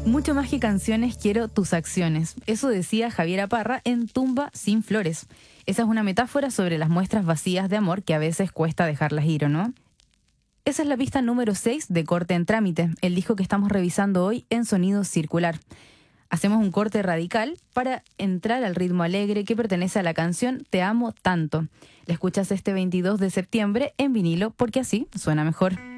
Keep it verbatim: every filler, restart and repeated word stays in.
Mucho más que canciones, quiero tus acciones. Eso decía Javiera Parra en Tumba sin flores. Esa es una metáfora sobre las muestras vacías de amor que a veces cuesta dejarlas ir, ¿o no? Esa es la pista número seis de Corte en Trámite, el disco que estamos revisando hoy en Sonido Circular. Hacemos un corte radical para entrar al ritmo alegre que pertenece a la canción Te amo tanto. La escuchas este veintidós de septiembre en vinilo porque así suena mejor.